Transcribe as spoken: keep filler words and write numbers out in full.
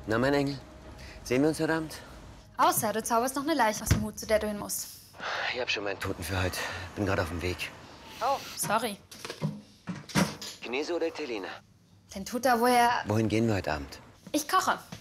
Na, mein Engel, sehen wir uns heute Abend? Außer du zauberst noch eine Leiche aus dem Hut, zu der du hin musst. Ich hab schon meinen Toten für heute. Bin gerade auf dem Weg. Oh, sorry. Chinese oder Italiener? Den tut er, wo er... Wohin gehen wir heute Abend? Ich koche.